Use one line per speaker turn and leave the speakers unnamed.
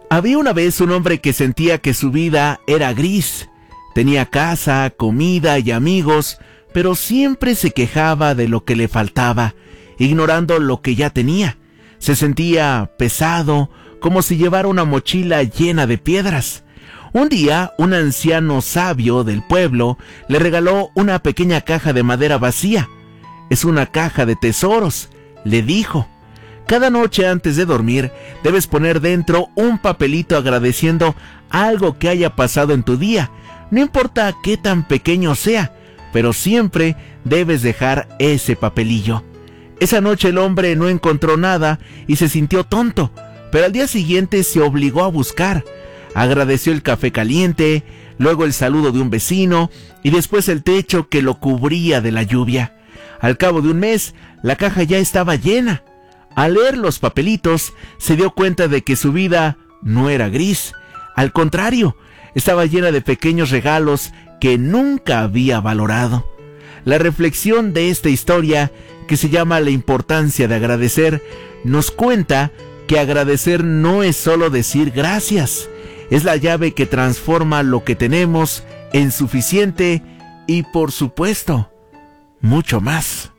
Había una vez un hombre que sentía que su vida era gris. Tenía casa, comida y amigos, pero siempre se quejaba de lo que le faltaba, ignorando lo que ya tenía. Se sentía pesado, como si llevara una mochila llena de piedras. Un día, un anciano sabio del pueblo le regaló una pequeña caja de madera vacía. «Es una caja de tesoros», le dijo. «Cada noche antes de dormir, debes poner dentro un papelito agradeciendo algo que haya pasado en tu día. No importa qué tan pequeño sea, pero siempre debes dejar ese papelillo». Esa noche el hombre no encontró nada y se sintió tonto, pero al día siguiente se obligó a buscar. Agradeció el café caliente, luego el saludo de un vecino y después el techo que lo cubría de la lluvia. Al cabo de un mes, la caja ya estaba llena. Al leer los papelitos, se dio cuenta de que su vida no era gris. Al contrario, estaba llena de pequeños regalos que nunca había valorado. La reflexión de esta historia, que se llama La importancia de agradecer, nos cuenta que agradecer no es solo decir gracias. Es la llave que transforma lo que tenemos en suficiente y, por supuesto, mucho más.